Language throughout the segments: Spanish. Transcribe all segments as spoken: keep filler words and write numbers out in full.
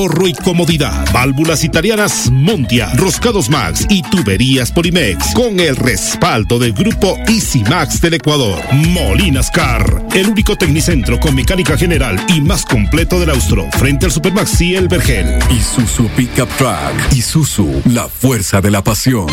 ahorro y comodidad. Válvulas italianas Montia, roscados Max y tuberías Polimex, con el respaldo del grupo Easy Max del Ecuador. Molinas Car, el único tecnicentro con mecánica general y más completo del Austro, frente al Supermaxi El Vergel. Isuzu Pickup Truck. Isuzu, la fuerza de la pasión.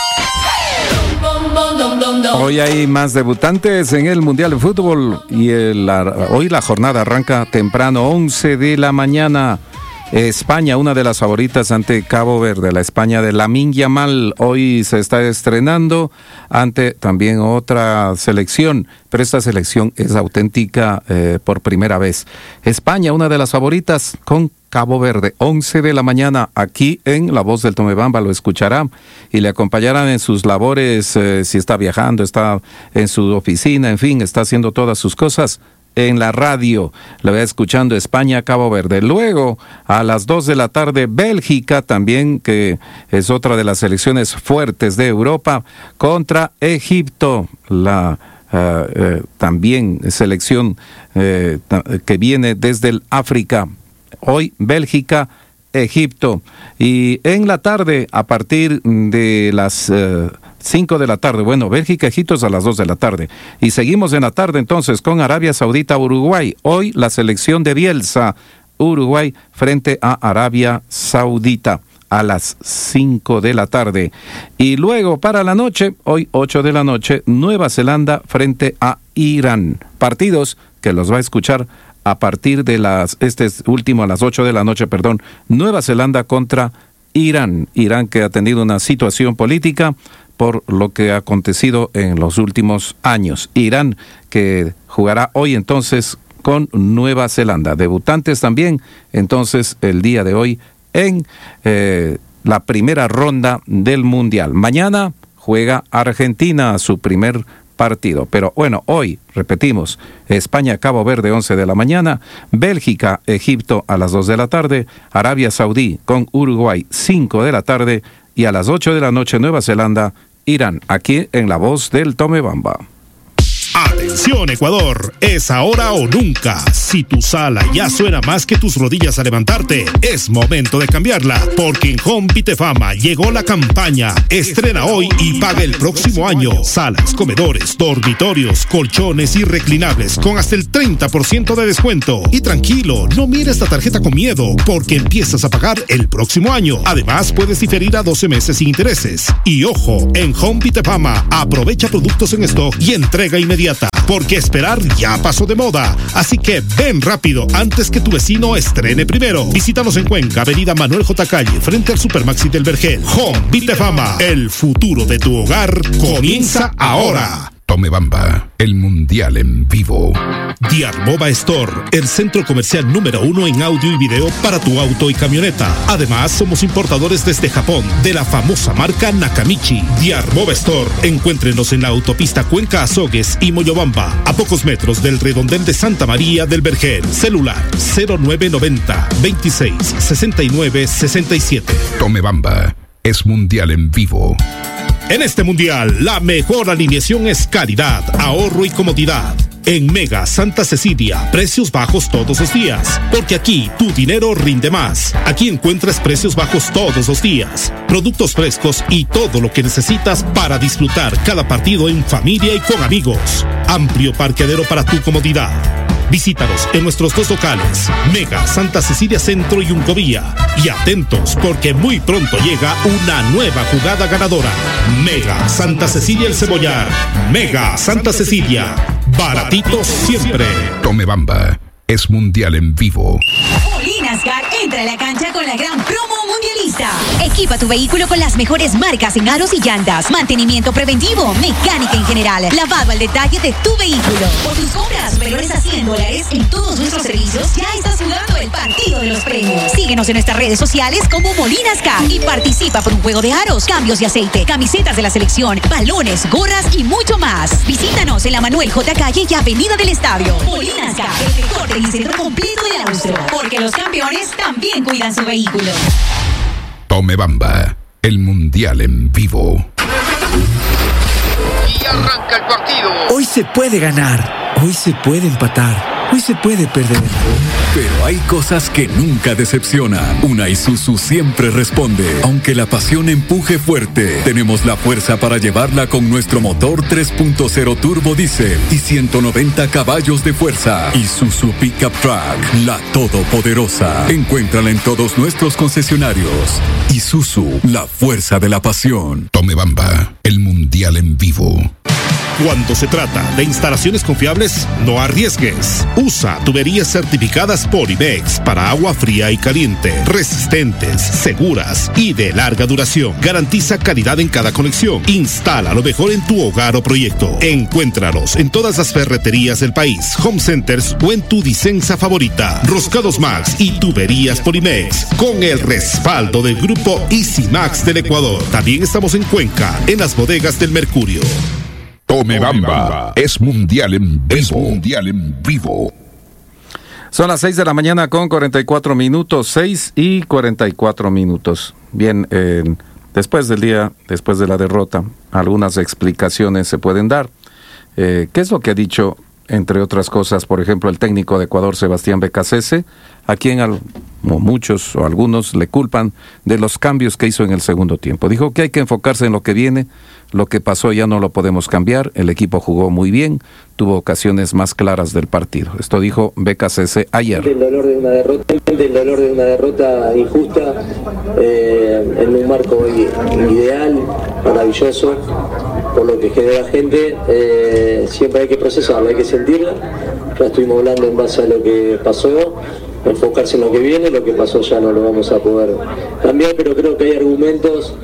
Hoy hay más debutantes en el Mundial de Fútbol y el, hoy la jornada arranca temprano, once de la mañana. España, una de las favoritas ante Cabo Verde, la España de Lamine Yamal, hoy se está estrenando ante también otra selección, pero esta selección es auténtica eh, por primera vez. España, una de las favoritas con Cabo Verde, once de la mañana, aquí en La Voz del Tomebamba, lo escuchará y le acompañarán en sus labores, eh, si está viajando, está en su oficina, en fin, está haciendo todas sus cosas. En la radio, la va escuchando España, Cabo Verde. Luego, a las dos de la tarde, Bélgica también, que es otra de las selecciones fuertes de Europa, contra Egipto, la uh, uh, también selección uh, que viene desde el África. Hoy, Bélgica, Egipto. Y en la tarde, a partir de las Uh, cinco de la tarde, bueno, Bélgica, Egipto es a las dos de la tarde. Y seguimos en la tarde entonces con Arabia Saudita, Uruguay. Hoy la selección de Bielsa, Uruguay frente a Arabia Saudita a las cinco de la tarde. Y luego para la noche, hoy ocho de la noche, Nueva Zelanda frente a Irán. Partidos que los va a escuchar a partir de las, este es último a las ocho de la noche, perdón, Nueva Zelanda contra Irán. Irán que ha tenido una situación política por lo que ha acontecido en los últimos años. Irán que jugará hoy entonces con Nueva Zelanda. Debutantes también entonces el día de hoy en eh, la primera ronda del Mundial. Mañana juega Argentina su primer partido. Pero bueno, hoy, repetimos, España, Cabo Verde, once de la mañana, Bélgica, Egipto a las dos de la tarde, Arabia Saudí con Uruguay, cinco de la tarde, y a las ocho de la noche, Nueva Zelanda, Irán, aquí en La Voz del Tomebamba. Atención Ecuador, es ahora o nunca. Si tu sala ya suena más que tus rodillas al levantarte, es momento de cambiarla, porque en Home Vitefama llegó la campaña Estrena hoy y paga el próximo año. Salas, comedores, dormitorios, colchones y reclinables con hasta el treinta por ciento de descuento. Y tranquilo, no mires la tarjeta con miedo, porque empiezas a pagar el próximo año. Además, puedes diferir a doce meses sin intereses. Y ojo, en Home Vitefama aprovecha productos en stock y entrega inmediata, porque esperar ya pasó de moda. Así que ven rápido antes que tu vecino estrene primero. Visítanos en Cuenca, avenida Manuel J. Calle, frente al Supermaxi del Vergel. Home Vitefama, el futuro de tu hogar comienza ahora. Tomebamba, el mundial en vivo. Diarmova Store, el centro comercial número uno en audio y video para tu auto y camioneta. Además, somos importadores desde Japón de la famosa marca Nakamichi. Diarmova Store, encuéntrenos en la autopista Cuenca Azogues y Moyobamba, a pocos metros del redondel de Santa María del Vergel. Celular cero nueve noventa, veintiséis, sesenta y nueve, sesenta y siete. Tomebamba es mundial en vivo. En este mundial, la mejor alineación es calidad, ahorro y comodidad. En Mega Santa Cecilia, precios bajos todos los días, porque aquí tu dinero rinde más. Aquí encuentras precios bajos todos los días, productos frescos y todo lo que necesitas para disfrutar cada partido en familia y con amigos. Amplio parqueadero para tu comodidad. Visítanos en nuestros dos locales, Mega Santa Cecilia Centro y Uncovía. Y atentos, porque muy pronto llega una nueva jugada ganadora. Mega Santa Cecilia El Cebollar. Mega Santa Cecilia. Baratitos siempre. Tomebamba es mundial en vivo. Molinas Car entra a la cancha con la gran promo mundialista. Equipa tu vehículo con las mejores marcas en aros y llantas, mantenimiento preventivo, mecánica en general, lavado al detalle de tu vehículo. Por tus compras superiores a cien dólares en todos nuestros servicios, ya estás jugando el partido de los premios. Síguenos en nuestras redes sociales como Molinas Car y participa por un juego de aros, cambios de aceite, camisetas de la selección, balones, gorras y mucho más. Visítanos en la Manuel J. Calle y Avenida del Estadio. Molinas Car, el mejor telecentro completo del Austro, porque los campeones también cuidan su vehículo. Tomebamba, el mundial en vivo. Y arranca el partido. Hoy se puede ganar, hoy se puede empatar, Hoy se puede perder. Pero hay cosas que nunca decepcionan. Una Isuzu siempre responde. Aunque la pasión empuje fuerte, tenemos la fuerza para llevarla con nuestro motor tres punto cero turbo diésel y ciento noventa caballos de fuerza. Isuzu Pickup Truck, la todopoderosa. Encuéntrala en todos nuestros concesionarios. Isuzu, la fuerza de la pasión. Tomebamba, el mundial en vivo. Cuando se trata de instalaciones confiables, no arriesgues. Usa tuberías certificadas Polimex para agua fría y caliente, resistentes, seguras y de larga duración. Garantiza calidad en cada conexión. Instala lo mejor en tu hogar o proyecto. Encuéntralos en todas las ferreterías del país, home centers o en tu Disensa favorita. Roscados Max y tuberías Polimex, con el respaldo del grupo Easy Max del Ecuador. También estamos en Cuenca, en las bodegas del Mercurio. Tomebamba es mundial en vivo. Es mundial en vivo. Son las seis de la mañana con cuarenta y cuatro minutos, seis y cuarenta y cuatro minutos. Bien, eh, después del día, después de la derrota, algunas explicaciones se pueden dar. Eh, ¿Qué es lo que ha dicho, entre otras cosas, por ejemplo, el técnico de Ecuador, Sebastián Becasese, a quien al, o muchos o algunos le culpan de los cambios que hizo en el segundo tiempo? Dijo que hay que enfocarse en lo que viene. Lo que pasó ya no lo podemos cambiar. El equipo jugó muy bien, tuvo ocasiones más claras del partido. Esto dijo Becasese ayer. El dolor de una derrota, el dolor de una derrota injusta, eh, en un marco ideal, maravilloso, por lo que genera gente. Eh, siempre hay que procesarla, hay que sentirla. Ya estuvimos hablando en base a lo que pasó, enfocarse en lo que viene. Lo que pasó ya no lo vamos a poder cambiar, pero creo que hay argumentos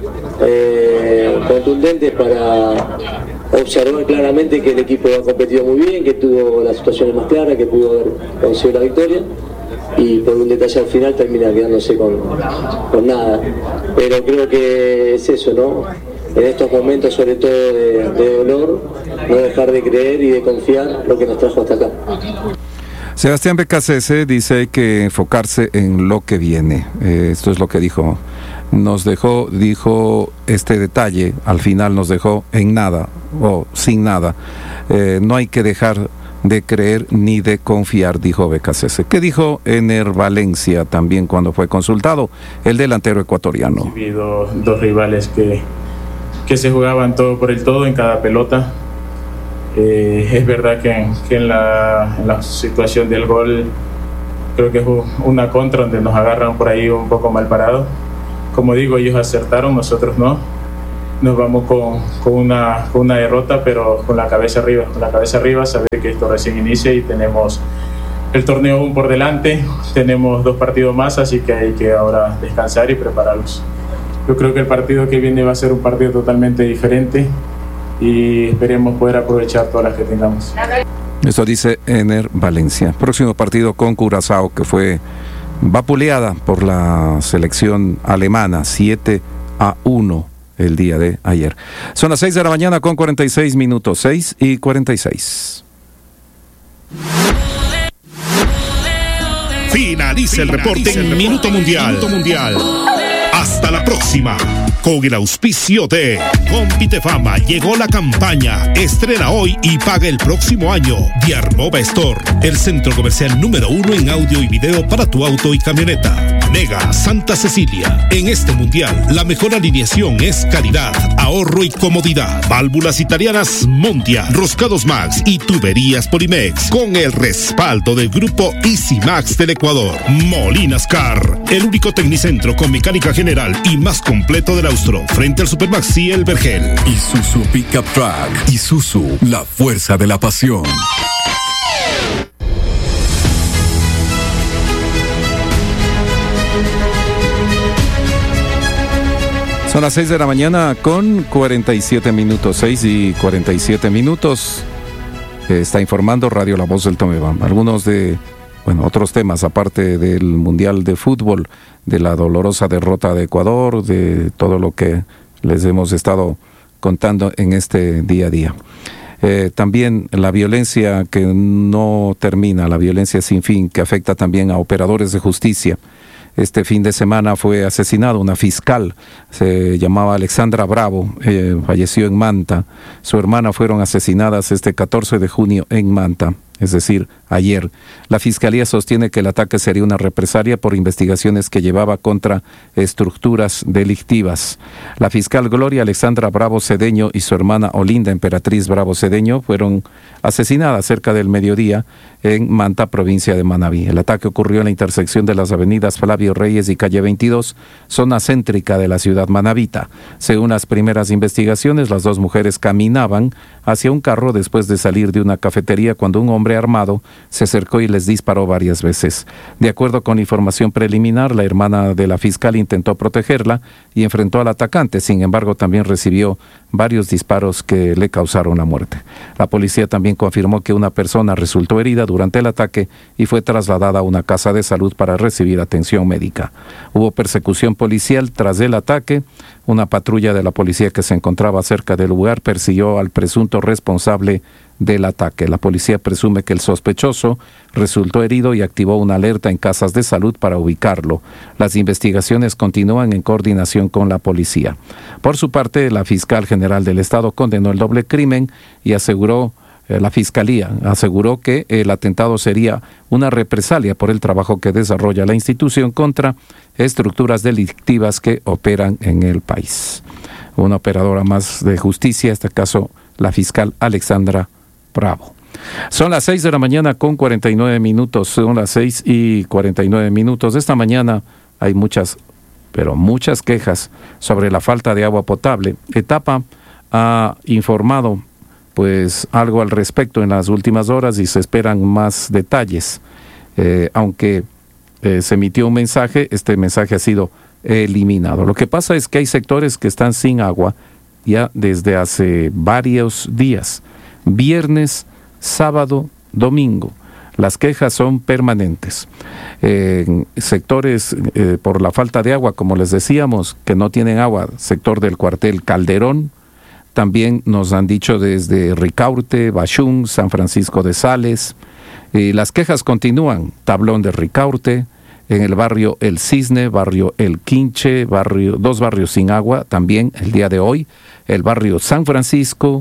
eh, contundentes para observar claramente que el equipo ha competido muy bien, que tuvo las situaciones más claras, que pudo haber conseguido la victoria, y por un detalle al final termina quedándose con, con nada. Pero creo que es eso, ¿no? En estos momentos, sobre todo de, de dolor, no dejar de creer y de confiar lo que nos trajo hasta acá. Sebastián Becasese dice que enfocarse en lo que viene. Eh, esto es lo que dijo. Nos dejó, dijo este detalle, al final nos dejó en nada o sin nada. Eh, no hay que dejar de creer ni de confiar, dijo Becasese. ¿Qué dijo Ener Valencia también cuando fue consultado, el delantero ecuatoriano? Sí, dos, dos rivales que, que se jugaban todo por el todo en cada pelota. Eh, es verdad que, en, que en, la, en la situación del gol creo que es una contra donde nos agarran por ahí un poco mal parados. Como digo, ellos acertaron, nosotros no. Nos vamos con, con, una, con una derrota, pero con la cabeza arriba, con la cabeza arriba, saber que esto recién inicia y tenemos el torneo aún por delante, tenemos dos partidos más, así que hay que ahora descansar y prepararlos. Yo creo que el partido que viene va a ser un partido totalmente diferente y esperemos poder aprovechar todas las que tengamos. Eso dice Ener Valencia. Próximo partido con Curazao, que fue vapuleada por la selección alemana, siete a uno el día de ayer. Son las seis de la mañana con cuarenta y seis minutos, seis y cuarenta y seis. Finaliza el reporte en Minuto Mundial. Minuto Mundial. Hasta la próxima. Con el auspicio de Compitefama llegó la campaña Estrena hoy y paga el próximo año de Armova Store, el centro comercial número uno en audio y video para tu auto y camioneta. Mega Santa Cecilia. En este mundial, la mejor alineación es calidad, ahorro y comodidad. Válvulas italianas Mondia, Roscados Max y tuberías Polimex, con el respaldo del grupo Easy Max del Ecuador. Molinas Car, el único tecnicentro con mecánica general y más completo del Austro, frente al Supermaxi El Vergel. Isuzu Pickup Truck. Isuzu, la fuerza de la pasión. Son las seis de la mañana con cuarenta y siete minutos, seis y cuarenta y siete minutos. Está informando Radio La Voz del Tomebamba. Algunos de, bueno, otros temas aparte del Mundial de Fútbol, de la dolorosa derrota de Ecuador, de todo lo que les hemos estado contando en este día a día. Eh, también la violencia que no termina, la violencia sin fin, que afecta también a operadores de justicia. Este fin de semana fue asesinado una fiscal, se llamaba Alexandra Bravo, eh, falleció en Manta. Su hermana fueron asesinadas este catorce de junio en Manta. es decir, ayer. La Fiscalía sostiene que el ataque sería una represalia por investigaciones que llevaba contra estructuras delictivas. La fiscal Gloria Alexandra Bravo Cedeño y su hermana Olinda Emperatriz Bravo Cedeño fueron asesinadas cerca del mediodía en Manta, provincia de Manabí. El ataque ocurrió en la intersección de las avenidas Flavio Reyes y calle veintidós, zona céntrica de la ciudad manabita. Según las primeras investigaciones, las dos mujeres caminaban hacia un carro después de salir de una cafetería cuando un hombre armado se acercó y les disparó varias veces. De acuerdo con la información preliminar, la hermana de la fiscal intentó protegerla y enfrentó al atacante. Sin embargo, también recibió varios disparos que le causaron la muerte. La policía también confirmó que una persona resultó herida durante el ataque y fue trasladada a una casa de salud para recibir atención médica. Hubo persecución policial tras el ataque. Una patrulla de la policía que se encontraba cerca del lugar persiguió al presunto responsable del ataque. La policía presume que el sospechoso resultó herido y activó una alerta en casas de salud para ubicarlo. Las investigaciones continúan en coordinación con la policía. Por su parte, la fiscal general del Estado condenó el doble crimen y aseguró La Fiscalía aseguró que el atentado sería una represalia por el trabajo que desarrolla la institución contra estructuras delictivas que operan en el país. Una operadora más de justicia, en este caso la fiscal Alexandra Bravo. Son las seis de la mañana con cuarenta y nueve minutos, son las seis y cuarenta y nueve minutos. Esta mañana hay muchas, pero muchas quejas sobre la falta de agua potable. Etapa ha informado pues algo al respecto en las últimas horas y se esperan más detalles. Eh, aunque eh, se emitió un mensaje, este mensaje ha sido eliminado. Lo que pasa es que hay sectores que están sin agua ya desde hace varios días, viernes, sábado, domingo. Las quejas son permanentes. Eh, sectores eh, por la falta de agua, como les decíamos, que no tienen agua, sector del cuartel Calderón. También nos han dicho desde Ricaurte, Bachún, San Francisco de Sales. Y las quejas continúan. Tablón de Ricaurte, en el barrio El Cisne, barrio El Quinche, barrio, dos barrios sin agua también el día de hoy. El barrio San Francisco,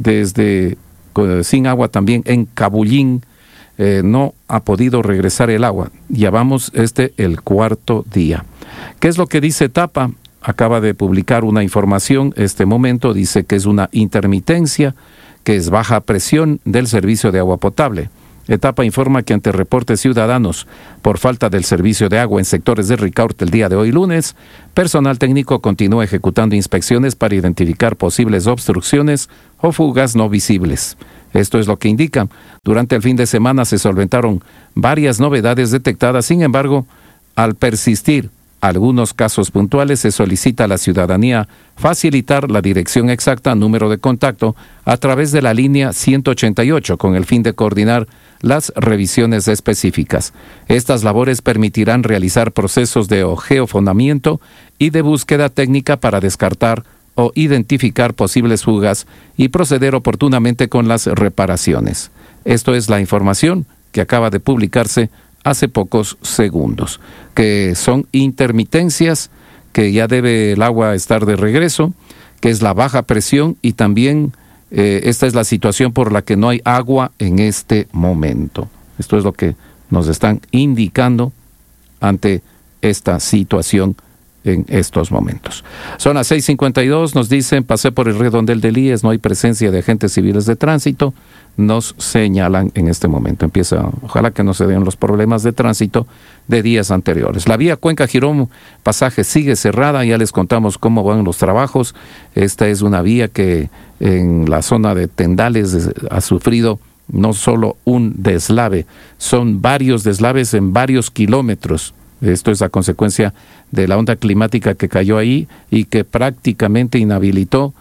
desde sin agua también en Cabullín. Eh, no ha podido regresar el agua. Ya vamos este el cuarto día. ¿Qué es lo que dice Etapa? Acaba de publicar una información, este momento dice que es una intermitencia, que es baja presión del servicio de agua potable. Etapa informa que ante reportes ciudadanos por falta del servicio de agua en sectores de Ricaurte el día de hoy lunes, personal técnico continúa ejecutando inspecciones para identificar posibles obstrucciones o fugas no visibles. Esto es lo que indica. Durante el fin de semana se solventaron varias novedades detectadas, sin embargo, al persistir algunos casos puntuales, se solicita a la ciudadanía facilitar la dirección exacta, número de contacto, a través de la línea ciento ochenta y ocho, con el fin de coordinar las revisiones específicas. Estas labores permitirán realizar procesos de geofonamiento y de búsqueda técnica para descartar o identificar posibles fugas y proceder oportunamente con las reparaciones. Esto es la información que acaba de publicarse hace pocos segundos, que son intermitencias, que ya debe el agua estar de regreso, que es la baja presión y también eh, esta es la situación por la que no hay agua en este momento. Esto es lo que nos están indicando ante esta situación en estos momentos. Son las seis cincuenta y dos, nos dicen, pasé por el redondel del I E S, no hay presencia de agentes civiles de tránsito, nos señalan en este momento. Empieza, ojalá que no se den los problemas de tránsito de días anteriores. La vía Cuenca-Girón, pasaje sigue cerrada, ya les contamos cómo van los trabajos. Esta es una vía que en la zona de Tendales ha sufrido no solo un deslave, son varios deslaves en varios kilómetros. Esto es a consecuencia de la onda climática que cayó ahí y que prácticamente inhabilitó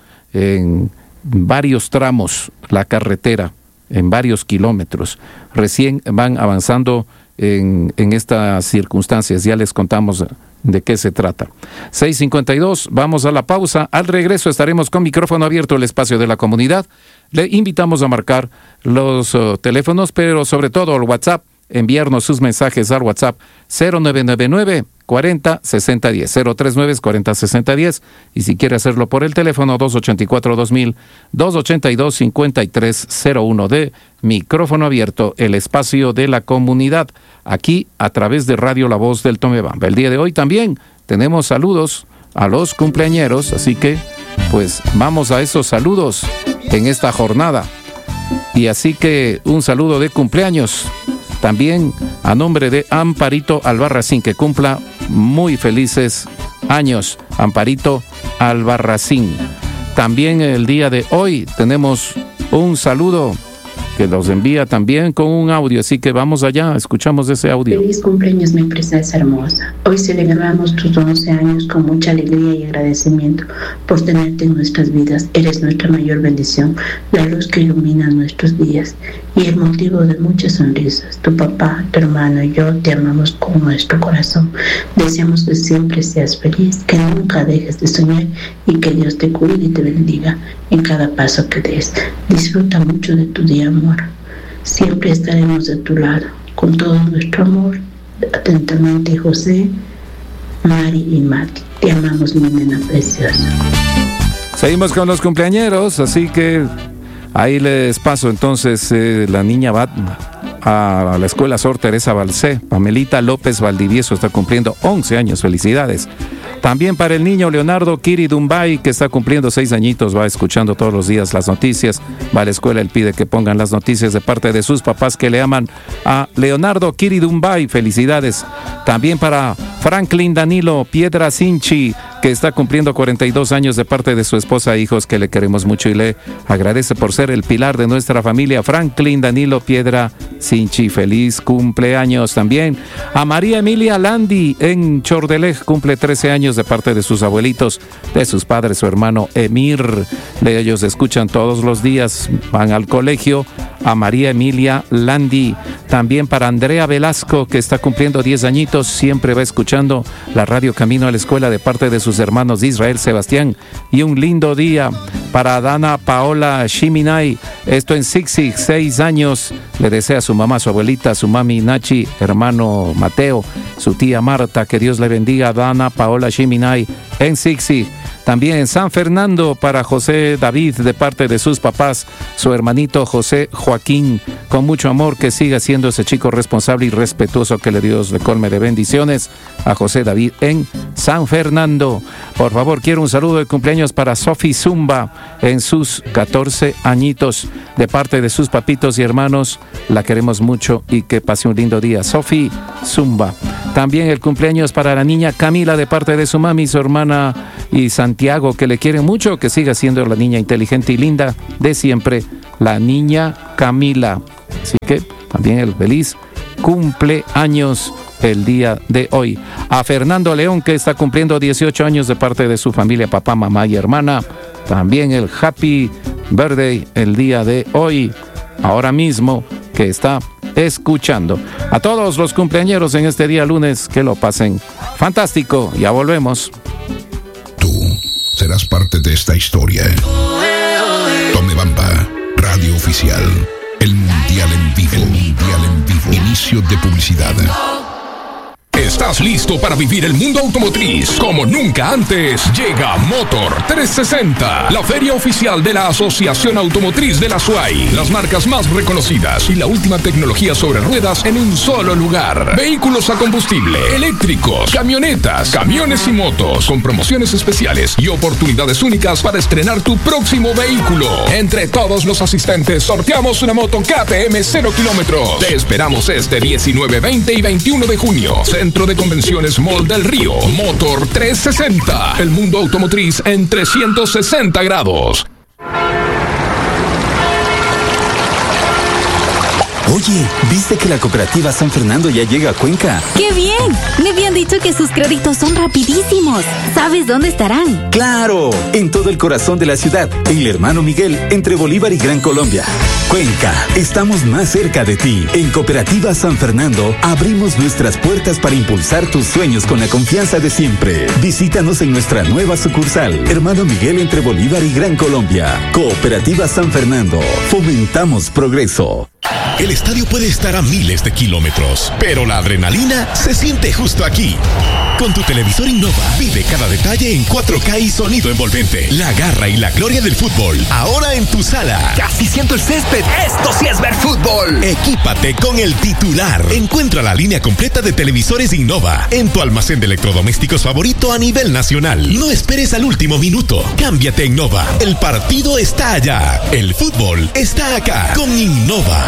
en varios tramos la carretera, en varios kilómetros. Recién van avanzando en, en estas circunstancias. Ya les contamos de qué se trata. seis cincuenta y dos, vamos a la pausa. Al regreso estaremos con micrófono abierto, el espacio de la comunidad. Le invitamos a marcar los uh, teléfonos, pero sobre todo el WhatsApp enviarnos sus mensajes al WhatsApp cero nueve nueve nueve cuarenta sesenta diez, cero tres nueve cuarenta sesenta diez, y si quiere hacerlo por el teléfono dos ochenta y cuatro dos mil, dos ochenta y dos cincuenta y tres cero uno de Micrófono Abierto, el espacio de la comunidad, aquí a través de Radio La Voz del Tomebamba. El día de hoy también tenemos saludos a los cumpleañeros, así que pues vamos a esos saludos en esta jornada. Y así que un saludo de cumpleaños también a nombre de Amparito Albarracín, que cumpla muy felices años, Amparito Albarracín. También el día de hoy tenemos un saludo que los envía también con un audio, así que vamos allá, escuchamos ese audio. Feliz cumpleaños, mi princesa hermosa. Hoy celebramos tus once años con mucha alegría y agradecimiento por tenerte en nuestras vidas. Eres nuestra mayor bendición, la luz que ilumina nuestros días y el motivo de muchas sonrisas. Tu papá, tu hermano y yo te amamos con nuestro corazón. Deseamos que siempre seas feliz, que nunca dejes de soñar y que Dios te cuide y te bendiga en cada paso que des. Disfruta mucho de tu día, amor. Siempre estaremos de tu lado, con todo nuestro amor. Atentamente, José, Mari y Mati. Te amamos, mi nena preciosa. Seguimos con los cumpleañeros, así que ahí les paso entonces, eh, la niña va a la escuela Sor Teresa Balcé. Pamelita López Valdivieso está cumpliendo once años, felicidades. También para el niño Leonardo Kiri Dumbay, que está cumpliendo seis añitos, va escuchando todos los días las noticias, va a la escuela, él pide que pongan las noticias de parte de sus papás que le aman a Leonardo Kiri Dumbay, felicidades. También para Franklin Danilo Piedra Sinchi, que está cumpliendo cuarenta y dos años, de parte de su esposa e hijos, que le queremos mucho y le agradece por ser el pilar de nuestra familia. Franklin Danilo Piedra Sinchi, feliz cumpleaños. También a María Emilia Landi en Chordelej, cumple trece años, de parte de sus abuelitos, de sus padres, su hermano Emir. De ellos escuchan todos los días, van al colegio. A María Emilia Landi. También para Andrea Velasco, que está cumpliendo diez añitos, siempre va escuchando la radio camino a la escuela, de parte de sus hermanos Israel, Sebastián. Y un lindo día para Dana Paola Shiminay, esto en Sixi, seis años, le desea a su mamá, su abuelita, su mami Nachi, hermano Mateo, su tía Marta, que Dios le bendiga a Dana Paola Shiminay en Sixi. También en San Fernando para José David, de parte de sus papás, su hermanito José Joaquín, con mucho amor, que siga siendo ese chico responsable y respetuoso, que le Dios le colme de bendiciones a José David en San Fernando. Por favor, quiero un saludo de cumpleaños para Sofi Zumba en sus catorce añitos, de parte de sus papitos y hermanos, la queremos mucho y que pase un lindo día. Sofi Zumba. También el cumpleaños para la niña Camila, de parte de su mami, su hermana y Santiago, que le quiere mucho, que siga siendo la niña inteligente y linda de siempre, la niña Camila. Así que también el feliz cumpleaños el día de hoy. A Fernando León, que está cumpliendo dieciocho años, de parte de su familia, papá, mamá y hermana. También el happy birthday el día de hoy, ahora mismo, que está escuchando. A todos los cumpleañeros en este día lunes, que lo pasen fantástico. Ya volvemos. Tú serás parte de esta historia. Tomebamba, radio oficial. El mundial en vivo. El mundial en vivo. Inicio de publicidad. ¿Estás listo para vivir el mundo automotriz como nunca antes? Llega Motor trescientos sesenta, la feria oficial de la Asociación Automotriz de la S U A I. Las marcas más reconocidas y la última tecnología sobre ruedas en un solo lugar. Vehículos a combustible, eléctricos, camionetas, camiones y motos, con promociones especiales y oportunidades únicas para estrenar tu próximo vehículo. Entre todos los asistentes sorteamos una moto K T M cero kilómetros. Te esperamos este diecinueve, veinte y veintiuno de junio. Centro de Convenciones Mall del Río. Motor trescientos sesenta. El mundo automotriz en trescientos sesenta grados. Oye, ¿viste que la cooperativa San Fernando ya llega a Cuenca? ¡Qué bien! Me habían dicho que sus créditos son rapidísimos. ¿Sabes dónde estarán? ¡Claro! En todo el corazón de la ciudad, en el Hermano Miguel, entre Bolívar y Gran Colombia. Cuenca, estamos más cerca de ti. En Cooperativa San Fernando, abrimos nuestras puertas para impulsar tus sueños con la confianza de siempre. Visítanos en nuestra nueva sucursal, Hermano Miguel, entre Bolívar y Gran Colombia. Cooperativa San Fernando, fomentamos progreso. El estadio puede estar a miles de kilómetros, pero la adrenalina se siente justo aquí. Con tu televisor Innova, vive cada detalle en cuatro K y sonido envolvente. La garra y la gloria del fútbol, ahora en tu sala. Casi siento el césped. Esto sí es ver fútbol. Equípate con el titular. Encuentra la línea completa de televisores Innova en tu almacén de electrodomésticos favorito a nivel nacional. No esperes al último minuto. Cámbiate a Innova. El partido está allá. El fútbol está acá. Con Innova.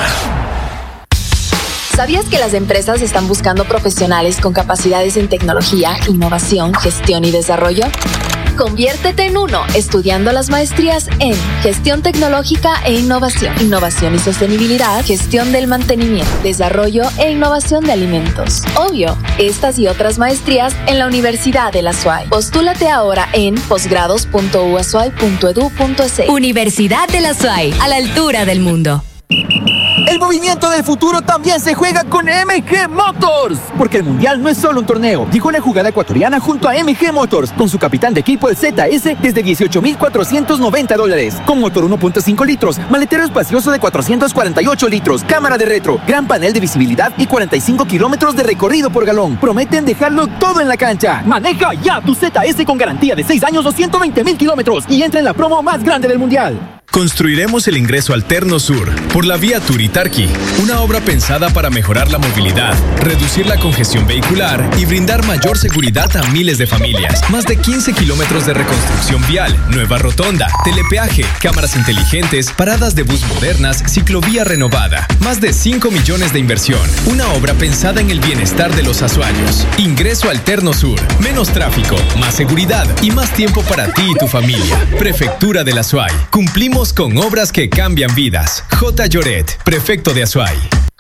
¿Sabías que las empresas están buscando profesionales con capacidades en tecnología, innovación, gestión y desarrollo? Conviértete en uno estudiando las maestrías en Gestión Tecnológica e Innovación, Innovación y Sostenibilidad, Gestión del Mantenimiento, Desarrollo e Innovación de Alimentos. Obvio, estas y otras maestrías en la Universidad de la S U A Y. Postúlate ahora en posgrados punto u a s u a y punto e d u punto e s. Universidad de la S U A Y, a la altura del mundo. El movimiento del futuro también se juega con M G Motors, porque el Mundial no es solo un torneo. Llegó la jugada ecuatoriana junto a M G Motors, con su capitán de equipo el Z S desde dieciocho mil cuatrocientos noventa dólares, con motor uno punto cinco litros, maletero espacioso de cuatrocientos cuarenta y ocho litros, cámara de retro, gran panel de visibilidad y cuarenta y cinco kilómetros de recorrido por galón. Prometen dejarlo todo en la cancha. Maneja ya tu Z S con garantía de seis años o ciento veinte mil kilómetros y entra en la promo más grande del Mundial. Construiremos el ingreso alterno sur por la vía Turitarqui, una obra pensada para mejorar la movilidad, reducir la congestión vehicular y brindar mayor seguridad a miles de familias. Más de quince kilómetros de reconstrucción vial, nueva rotonda, telepeaje, cámaras inteligentes, paradas de bus modernas, ciclovía renovada. Más de cinco millones de inversión. Una obra pensada en el bienestar de los azuayos. Ingreso alterno sur. Menos tráfico, más seguridad y más tiempo para ti y tu familia. Prefectura de la Azuay. Cumplimos con obras que cambian vidas. J. Lloret, prefecto de Azuay.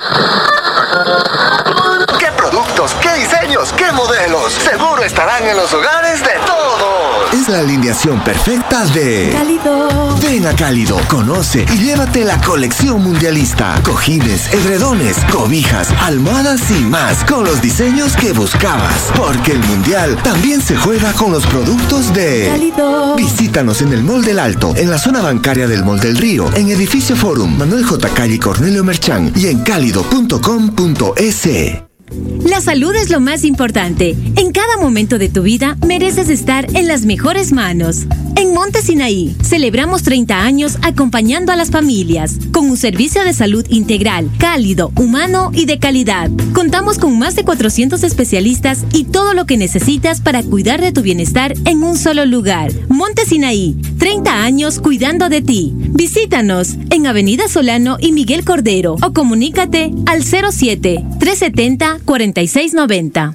¿Qué productos, qué diseños, qué modelos? Seguro estarán en los hogares de todos. Es la alineación perfecta de Cálido. Ven a Cálido, conoce y llévate la colección mundialista. Cojines, edredones, cobijas, almohadas y más, con los diseños que buscabas. Porque el mundial también se juega con los productos de Cálido. Visítanos en el Mall del Alto, en la zona bancaria del Mall del Río, en Edificio Forum, Manuel J. Calle y Cornelio Merchán y en cálido punto com punto es. La salud es lo más importante. En cada momento de tu vida mereces estar en las mejores manos. En Monte Sinaí celebramos treinta años acompañando a las familias con un servicio de salud integral, cálido, humano y de calidad. Contamos con más de cuatrocientos especialistas y todo lo que necesitas para cuidar de tu bienestar en un solo lugar. Monte Sinaí, treinta años cuidando de ti. Visítanos en Avenida Solano y Miguel Cordero o comunícate al cero siete, tres setenta, cuarenta y seis noventa.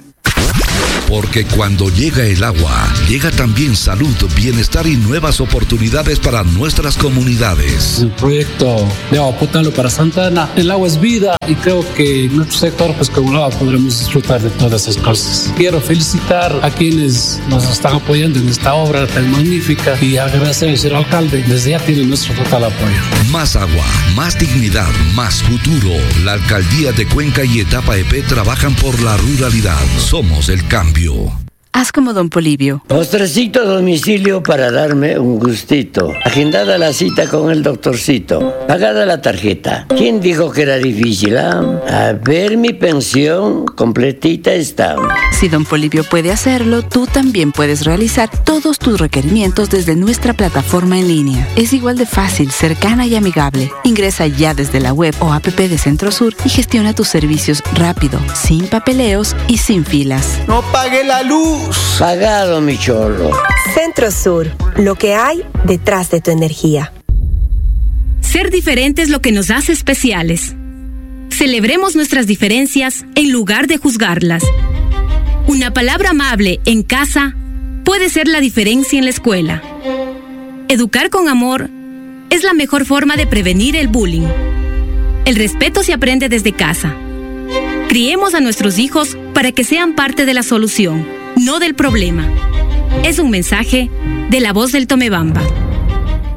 Porque cuando llega el agua, llega también salud, bienestar y nuevas oportunidades para nuestras comunidades. El proyecto de agua potable para Santa Ana, el agua es vida y creo que en nuestro sector, pues como agua, podremos disfrutar de todas esas cosas. Quiero felicitar a quienes nos están apoyando en esta obra tan magnífica y agradecer al señor alcalde, desde ya tiene nuestro total apoyo. Más agua, más dignidad, más futuro. La alcaldía de Cuenca y Etapa E P trabajan por la ruralidad. Somos el cambio. Haz como don Polibio. Postrecito a domicilio para darme un gustito. Agendada la cita con el doctorcito. Pagada la tarjeta. ¿Quién dijo que era difícil? Ah? A ver, mi pensión completita está. Si don Polibio puede hacerlo, tú también puedes realizar todos tus requerimientos desde nuestra plataforma en línea. Es igual de fácil, cercana y amigable. Ingresa ya desde la web o app de Centrosur y gestiona tus servicios rápido, sin papeleos y sin filas. ¡No pague la luz! Pagado, mi chorro. Centrosur, lo que hay detrás de tu energía. Ser diferente es lo que nos hace especiales. Celebremos nuestras diferencias en lugar de juzgarlas. Una palabra amable en casa puede ser la diferencia en la escuela. Educar con amor es la mejor forma de prevenir el bullying. El respeto se aprende desde casa. Criemos a nuestros hijos para que sean parte de la solución, no del problema. Es un mensaje de La Voz del Tomebamba.